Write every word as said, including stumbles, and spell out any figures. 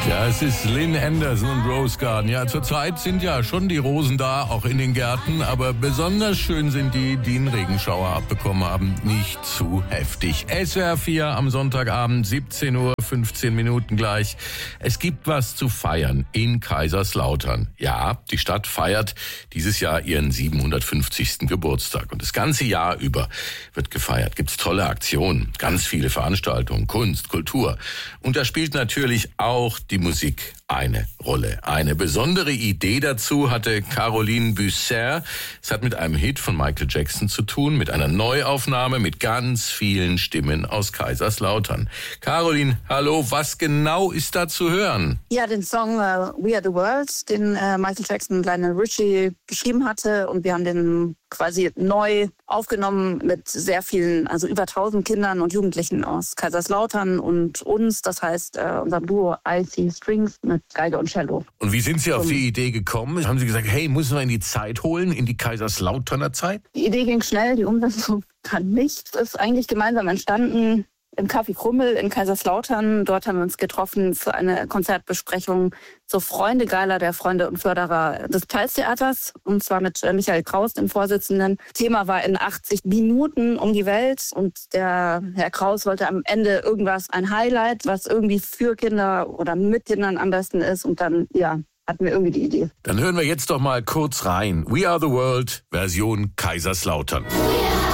Ja, es ist Lynn Anderson und Rose Garden. Ja, zurzeit sind ja schon die Rosen da, auch in den Gärten. Aber besonders schön sind die, die einen Regenschauer abbekommen haben. Nicht zu heftig. S W R vier am Sonntagabend, siebzehn Uhr, fünfzehn Minuten gleich. Es gibt was zu feiern in Kaiserslautern. Ja, die Stadt feiert dieses Jahr ihren siebenhundertfünfzigsten Geburtstag. Und das ganze Jahr über wird gefeiert. Gibt's tolle Aktionen, ganz viele Veranstaltungen, Kunst, Kultur. Und da spielt natürlich auch die Musik eine Rolle. Eine besondere Idee dazu hatte Caroline Busser. Es hat mit einem Hit von Michael Jackson zu tun, mit einer Neuaufnahme mit ganz vielen Stimmen aus Kaiserslautern. Caroline, hallo, was genau ist da zu hören? Ja, den Song uh, We Are the World, den uh, Michael Jackson und Lionel Richie geschrieben hatte, und wir haben den quasi neu aufgenommen mit sehr vielen, also über tausend Kindern und Jugendlichen aus Kaiserslautern und uns, das heißt uh, unser Duo I C Strings mit Geige und Cello. Und wie sind Sie auf die Idee gekommen? Haben Sie gesagt, hey, müssen wir in die Zeit holen, in die Kaiserslauterner Zeit? Die Idee ging schnell, die Umsetzung kann nicht. Es ist eigentlich gemeinsam entstanden im Café Krummel in Kaiserslautern. Dort haben wir uns getroffen für eine Konzertbesprechung zur Freunde-Gala der Freunde und Förderer des Pfalztheaters. Und zwar mit Michael Kraus, dem Vorsitzenden. Thema war in achtzig Minuten um die Welt. Und der Herr Kraus wollte am Ende irgendwas, ein Highlight, was irgendwie für Kinder oder mit Kindern am besten ist. Und dann, ja, hatten wir irgendwie die Idee. Dann hören wir jetzt doch mal kurz rein. We Are the World, Version Kaiserslautern.